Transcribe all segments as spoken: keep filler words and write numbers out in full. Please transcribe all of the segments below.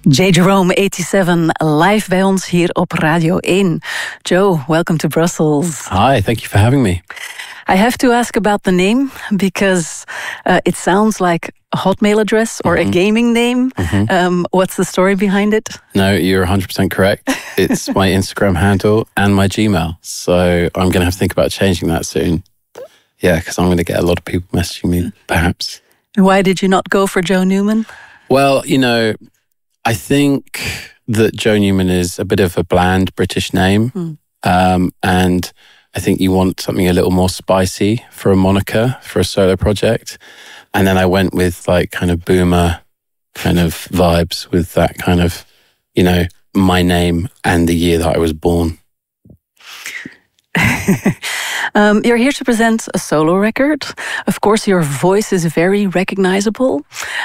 J. Jerome '87 live bij ons hier op Radio één. Joe, welcome to Brussels. Hi, thank you for having me. I have to ask about the name because uh, it sounds like a Hotmail address or mm-hmm. a gaming name. Mm-hmm. Um, what's the story behind it? No, you're one hundred percent correct. It's my Instagram handle and my Gmail. So I'm going to have to think about changing that soon. Yeah, because I'm going to get a lot of people messaging me, perhaps. Why did you not go for Joe Newman? Well, you know, I think that Joe Newman is a bit of a bland British name. Mm. Um, and I think you want something a little more spicy for a moniker, for a solo project. And then I went with like kind of boomer kind of vibes with that kind of, you know, my name and the year that I was born. um, you're here to present a solo record. Of course, your voice is very recognizable.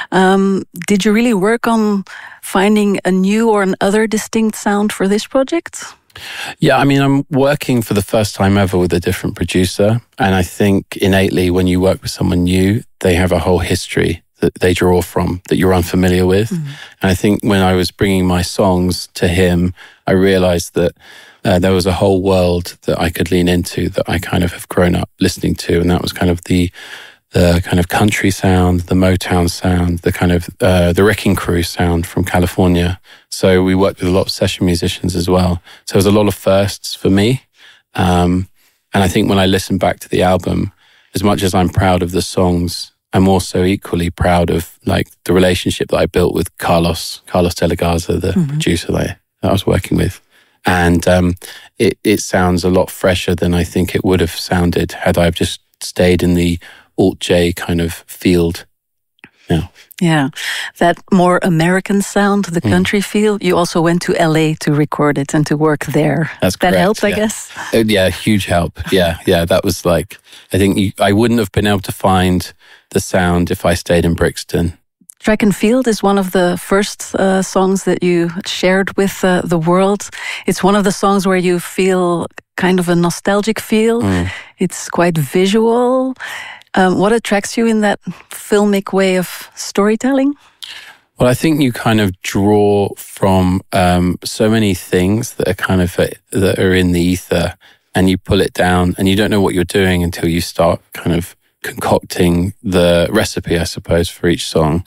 Um, did you really work on finding a new or an other distinct sound for this project? Yeah, I mean, I'm working for the first time ever with a different producer. And I think innately when you work with someone new, they have a whole history that they draw from that you're unfamiliar with. Mm-hmm. And I think when I was bringing my songs to him, I realized that uh, there was a whole world that I could lean into that I kind of have grown up listening to. And that was kind of the the kind of country sound, the Motown sound, the kind of uh, the Wrecking Crew sound from California. So we worked with a lot of session musicians as well. So it was a lot of firsts for me. Um, and I think when I listen back to the album, as much as I'm proud of the songs, I'm also equally proud of like the relationship that I built with Carlos, Carlos de la Garza, the mm-hmm. producer that I, that I was working with. And um, it, it sounds a lot fresher than I think it would have sounded had I just stayed in the alt-J kind of field. Yeah. Yeah, that more American sound, the country mm. feel. You also went to L A to record it and to work there. That's that correct, helped, I yeah. guess. Uh, yeah, huge help. Yeah, yeah. That was like, I think you, I wouldn't have been able to find the sound if I stayed in Brixton. Track and Field is one of the first uh, songs that you shared with uh, the world. It's one of the songs where you feel kind of a nostalgic feel. Mm. It's quite visual. Um, what attracts you in that filmic way of storytelling? Well, I think you kind of draw from um, so many things that are kind of uh, that are in the ether, and you pull it down, and you don't know what you're doing until you start kind of concocting the recipe, I suppose, for each song.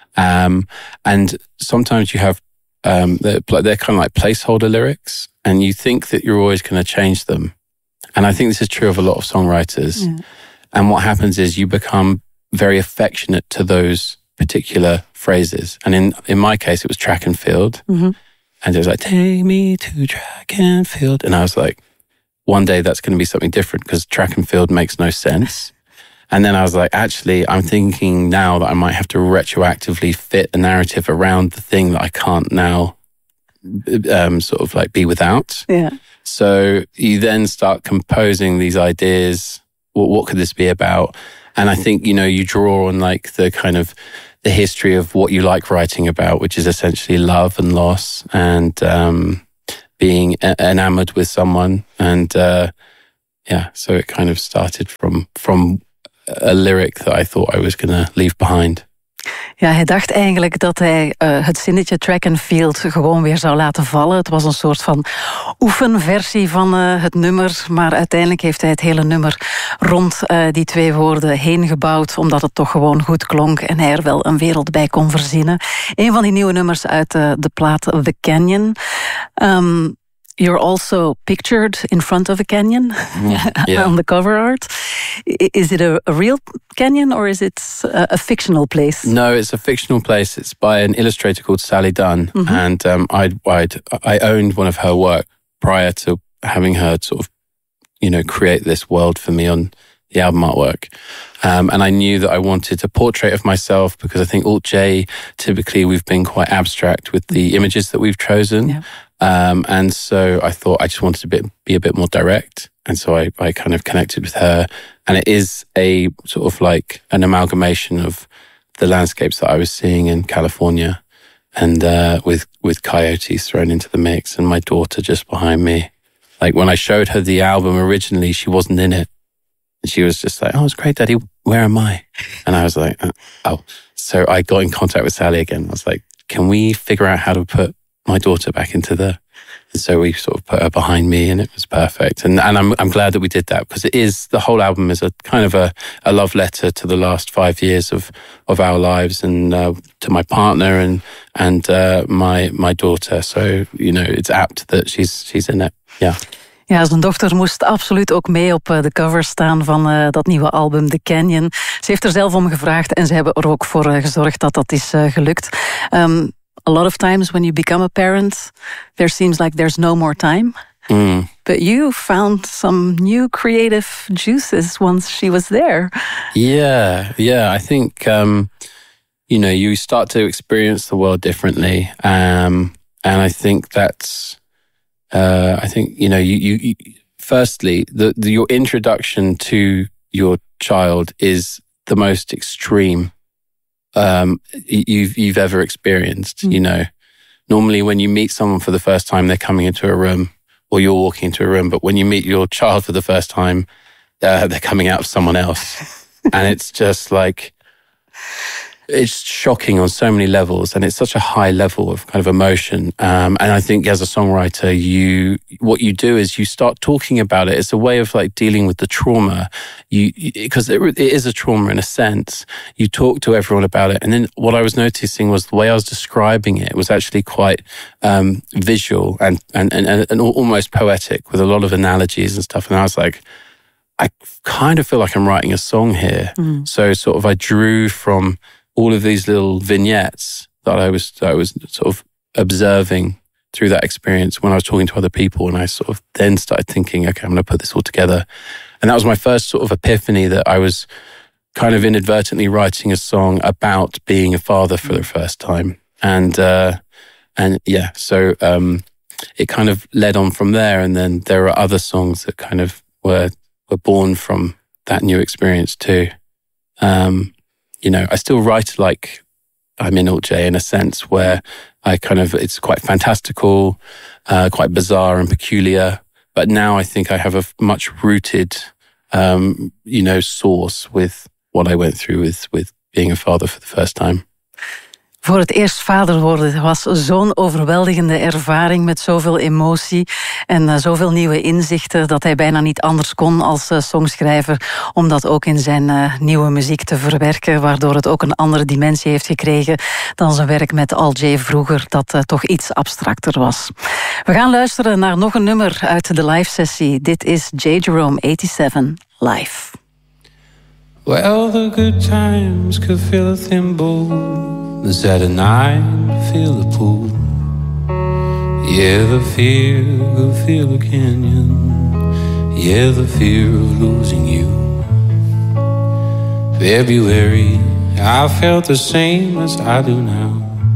Um, and sometimes you have um, they're, they're kind of like placeholder lyrics, and you think that you're always going to change them. And I think this is true of a lot of songwriters. Yeah. And what happens is you become very affectionate to those particular phrases. And in, in my case, it was track and field. Mm-hmm. And it was like, take me to track and field. And I was like, one day that's going to be something different because track and field makes no sense. And then I was like, actually, I'm thinking now that I might have to retroactively fit a narrative around the thing that I can't now um, sort of like be without. Yeah. So you then start composing these ideas. What, what could this be about? And I think, you know, you draw on like the kind of the history of what you like writing about, which is essentially love and loss and um, being e- enamored with someone. And uh, yeah, so it kind of started from from a lyric that I thought I was going to leave behind. Ja, hij dacht eigenlijk dat hij uh, het zinnetje track and field gewoon weer zou laten vallen. Het was een soort van oefenversie van uh, het nummer. Maar uiteindelijk heeft hij het hele nummer rond uh, die twee woorden heen gebouwd. Omdat het toch gewoon goed klonk en hij er wel een wereld bij kon verzinnen. Een van die nieuwe nummers uit uh, de plaat The Canyon. Um, You're also pictured in front of a canyon yeah. on the cover art. Is it a, a real canyon or is it a, a fictional place? No, it's a fictional place. It's by an illustrator called Sally Dunn. Mm-hmm. And um, I'd, I'd, I owned one of her work prior to having her sort of, you know, create this world for me on the album artwork. Um, and I knew that I wanted a portrait of myself because I think alt-J, typically we've been quite abstract with the images that we've chosen. Yeah. Um, and so I thought I just wanted to be, be a bit more direct. And so I, I kind of connected with her. And it is a sort of like an amalgamation of the landscapes that I was seeing in California and uh, with, with coyotes thrown into the mix and my daughter just behind me. Like when I showed her the album originally, she wasn't in it. And she was just like, oh, it's great, Daddy. Where am I? And I was like, oh. So I got in contact with Sally again. I was like, can we figure out how to put my daughter back into the... And so we sort of put her behind me, and it was perfect. And and I'm I'm glad that we did that, because it is, the whole album is a kind of a, a love letter to the last five years of of our lives, and uh, to my partner and and uh, my my daughter. So, you know, it's apt that she's she's in it. Yeah. Ja, zijn dochter moest absoluut ook mee op de cover staan van uh, dat nieuwe album The Canyon. Ze heeft er zelf om gevraagd en ze hebben er ook voor uh, gezorgd dat dat is uh, gelukt. Um, A lot of times when you become a parent, there seems like there's no more time. Mm. But you found some new creative juices once she was there. Yeah, yeah. I think, um, you know, you start to experience the world differently. Um, and I think that's, uh, I think, you know, you, you, you firstly, the, the, your introduction to your child is the most extreme Um, you've you've ever experienced. Mm. You know, normally when you meet someone for the first time, they're coming into a room, or you're walking into a room. But when you meet your child for the first time, uh, they're coming out of someone else, and it's just like, it's shocking on so many levels, and it's such a high level of kind of emotion. Um, and I think as a songwriter, you what you do is you start talking about it. It's a way of like dealing with the trauma. You because it, it is a trauma in a sense. You talk to everyone about it, and then what I was noticing was the way I was describing it was actually quite um, visual and, and and and almost poetic, with a lot of analogies and stuff. And I was like, I kind of feel like I'm writing a song here. Mm. So sort of I drew from all of these little vignettes that I was that I was sort of observing through that experience when I was talking to other people, and I sort of then started thinking, okay, I'm going to put this all together. And that was my first sort of epiphany, that I was kind of inadvertently writing a song about being a father for the first time. And uh, and yeah, so um, it kind of led on from there. And then there are other songs that kind of were were born from that new experience too. Um, You know, I still write like I'm in Alt J in a sense, where I kind of, it's quite fantastical, uh, quite bizarre and peculiar. But now I think I have a much rooted, um, you know, source with what I went through with, with being a father for the first time. Voor het eerst vader worden was zo'n overweldigende ervaring, met zoveel emotie en uh, zoveel nieuwe inzichten, dat hij bijna niet anders kon als uh, songschrijver om dat ook in zijn uh, nieuwe muziek te verwerken, waardoor het ook een andere dimensie heeft gekregen dan zijn werk met Alt J vroeger, dat uh, toch iets abstracter was. We gaan luisteren naar nog een nummer uit de live sessie. Dit is J. Jerome eighty-seven live. Well, the good times could fill a thimble, the Saturday night feel the pool. Yeah, the fear could feel a canyon. Yeah, the fear of losing you. February, I felt the same as I do now.